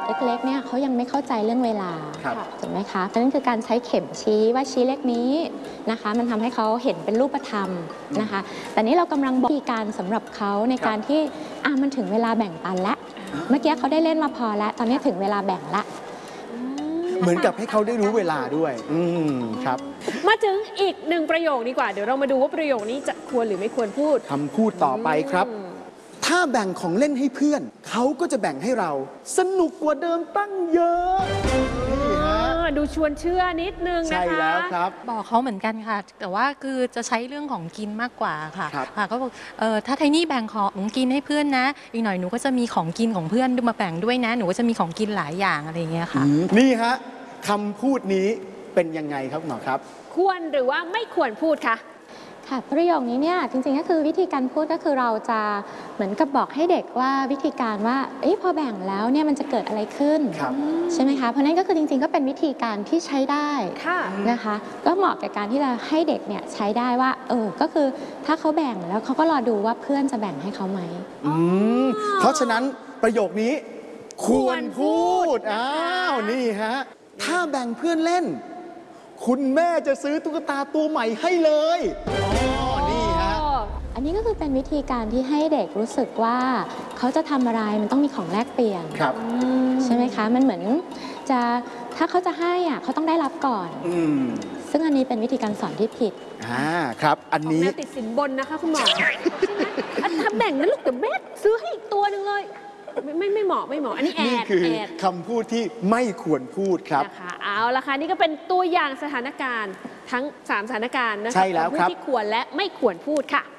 เล็กๆเนี่ยเขายังไม่เข้าใจเรื่องเวลาถูกไหมคะเพราะนั่นคือการใช้เข็มชี้ว่าชี้เลขนี้นะคะมันทำให้เขาเห็นเป็นรูปธรรมนะคะแต่นี้เรากำลังบอกวิธีการสำหรับเขาในการที่มันถึงเวลาแบ่งปันแล้วเมื่อกี้เขาได้เล่นมาพอแล้วตอนนี้ถึงเวลาแบ่งละเหมือนกับให้เขาได้รู้เวลาด้วยครับมาถึงอีกหนึ่งประโยคดีกว่าเดี๋ยวเรามาดูว่าประโยคนี้จะควรหรือไม่ควรพูดคำพูดต่อไปครับถ้าแบ่งของเล่นให้เพื่อนเขาก็จะแบ่งให้เราสนุกกว่าเดิมตั้งเยอะดูชวนเชื่อนิดนึงนะคะใช่แล้วครับบอกเขาเหมือนกันค่ะแต่ว่าคือจะใช้เรื่องของกินมากกว่าค่ะก็บอกถ้าไทนี่แบ่งของกินให้เพื่อนนะอีกหน่อยหนูก็จะมีของกินของเพื่อนมาแบ่งด้วยนะหนูก็จะมีของกินหลายอย่างอะไรอย่างเงี้ยค่ะนี่ฮะคำพูดนี้เป็นยังไงครับหมอครับควรหรือว่าไม่ควรพูดคะค่ะประโยคนี้เนี่ยจริงๆก็คือวิธีการพูดก็คือเราจะเหมือนกับบอกให้เด็กว่าวิธีการว่าพอแบ่งแล้วเนี่ยมันจะเกิดอะไรขึ้นใช่ไหมคะเพราะนั้นก็คือจริงๆก็เป็นวิธีการที่ใช้ได้นะคะก็เหมาะกับการที่จะให้เด็กเนี่ยใช้ได้ว่าก็คือถ้าเขาแบ่งแล้วเขาก็รอดูว่าเพื่อนจะแบ่งให้เขาไหมเพราะฉะนั้นประโยคนี้ควรพูดนี่ฮะถ้าแบ่งเพื่อนเล่นคุณแม่จะซื้อตุ๊กตาตัวใหม่ให้เลยนี่ฮะอันนี้ก็คือเป็นวิธีการที่ให้เด็กรู้สึกว่าเขาจะทำอะไรมันต้องมีของแลกเปลี่ยนใช่ไหมคะมันเหมือนจะถ้าเขาจะให้เขาต้องได้รับก่อนซึ่งอันนี้เป็นวิธีการสอนที่ผิดครับอันนี้ติดสินบนนะคะคุณหมอใช่ไหมถ้าแบ่งนั้นลูกเดี๋ยวแม่ซื้อให้อีกตัวหนึ่งเลยไม่เหมาะอันนี้นี่คือคำพูดที่ไม่ควรพูดครับนะคะเอาละค่ะนี่ก็เป็นตัวอย่างสถานการณ์ทั้ง3สถานการณ์นะคะใช่แล้วครับที่ควรและไม่ควรพูดค่ะ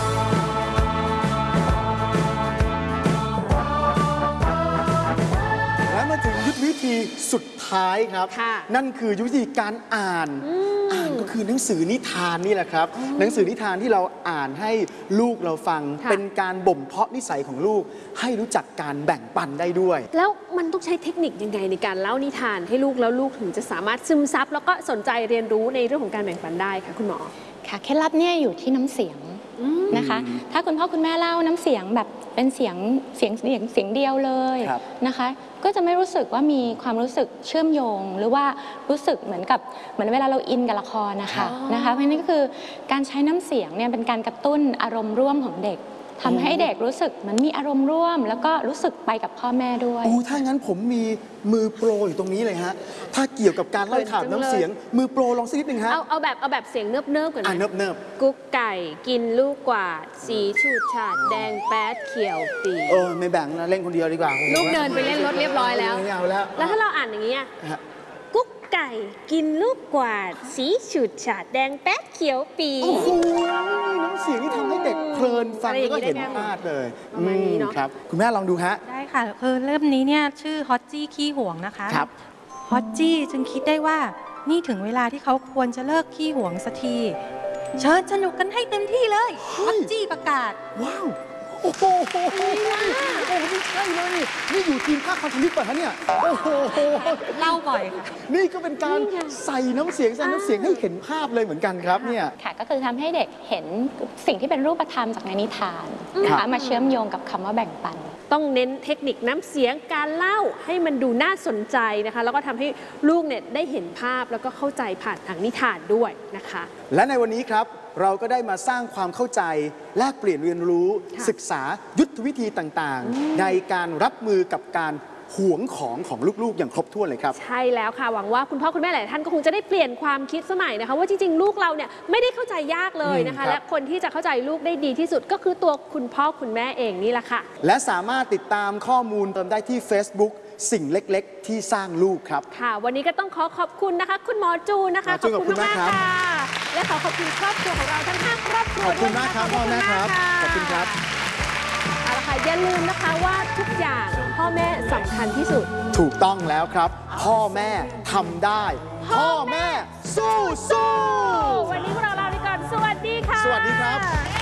และมาถึงยุทธวิธีสุดท้ายครับนั่นคือยุทธวิธีการอ่านก็คือหนังสือนิทานนี่แหละครับหนังสือนิทานที่เราอ่านให้ลูกเราฟังเป็นการบ่มเพาะนิสัยของลูกให้รู้จักการแบ่งปันได้ด้วยแล้วมันต้องใช้เทคนิคยังไงในการเล่านิทานให้ลูกแล้วลูกถึงจะสามารถซึมซับแล้วก็สนใจเรียนรู้ในเรื่องของการแบ่งปันได้ค่ะคุณหมอค่ะเคล็ดลับเนี่ยอยู่ที่น้ำเสียงนะคะถ้าคุณพ่อคุณแม่เล่าน้ำเสียงแบบเป็นเสียงเดียวเลยนะคะก็จะไม่รู้สึกว่ามีความรู้สึกเชื่อมโยงหรือว่ารู้สึกเหมือนเวลาเราอินกับละครนะคะเพราะนี่ก็คือการใช้น้ำเสียงเนี่ยเป็นการกระตุ้นอารมณ์ร่วมของเด็กทำให้เด็กรู้สึกมันมีอารมณ์ร่วมแล้วก็รู้สึกไปกับพ่อแม่ด้วยถ้างั้นผมมีมือโปรอยู่ตรงนี้เลยฮะถ้าเกี่ยวกับการเล่าข่าวน้ำเสียงมือโปรลองสักนิดนึงฮะเอาแบบเสียงเนิบๆก่อนนะเนิบกุ๊กไก่กินลูกกวาดสีฉูดฉาดแดงแป๊ดเขียวปีไม่แบ่งนะเล่นคนเดียวดีกว่าลูกเดินไปเล่นรถเรียบร้อยแล้วแล้วถ้าเราอ่านอย่างนี้กุ๊กไก่กินลูกกวาดสีฉูดฉาดแดงแป๊ดเขียวปีน้ำเสียงที่ทำให้เด็กเพลินฟังแล้วก็เห็นภาพเลยครับคุณแม่ลองดูฮะได้ค่ะคือเล่มนี้เนี่ยชื่อฮอตจี้ขี้ห่วงนะคะฮอตจี้จึงคิดได้ว่านี่ถึงเวลาที่เขาควรจะเลิกขี้ห่วงสักทีเชิญสนุกกันให้เต็มที่เลยฮอตจี้ประกาศว้าวโอ้โหนี่ใช่เลยนี่อยู่ทีมภาคคอนเทนต์ป่ะคะเนี่ยโอ้โหเล่าบ่อยค่ะนี่ก็เป็นการใส่น้ำเสียงให้เห็นภาพเลยเหมือนกันครับเนี่ยค่ะก็คือทำให้เด็กเห็นสิ่งที่เป็นรูปธรรมจากในนิทานนะคะมาเชื่อมโยงกับคำว่าแบ่งปันต้องเน้นเทคนิคน้ำเสียงการเล่าให้มันดูน่าสนใจนะคะแล้วก็ทำให้ลูกเนี่ยได้เห็นภาพแล้วก็เข้าใจผ่านทางนิทานด้วยนะคะและในวันนี้ครับเราก็ได้มาสร้างความเข้าใจแลกเปลี่ยนเรียนรู้ศึกษายุทธวิธีต่างๆในการรับมือกับการหวงของลูกๆอย่างครบถ้วนเลยครับใช่แล้วค่ะหวังว่าคุณพ่อคุณแม่หลายท่านก็คงจะได้เปลี่ยนความคิดสมัยนะคะว่าจริงๆลูกเราเนี่ยไม่ได้เข้าใจยากเลยนะคะและคนที่จะเข้าใจลูกได้ดีที่สุดก็คือตัวคุณพ่อคุณแม่เองนี่แหละค่ะและสามารถติดตามข้อมูลเติมได้ที่ Facebook สิ่งเล็กๆที่สร้างลูกครับค่ะวันนี้ก็ต้องขอบคุณนะคะคุณหมอจูนนะคะขอบคุณมากค่ะและขอบคุณครอบครัวของเราทั้ง5ครอบครัวขอบคุณมากครับพ่อแม่ครับขอบคุณครับเอาละค่ะอย่าลืมนะคะว่าทุกอย่างพ่อแม่สำคัญที่สุดถูกต้องแล้วครับพ่อแม่ทำได้พ่อแม่สู้วันนี้พวกเราลาไปก่อนสวัสดีค่ะสวัสดีครับ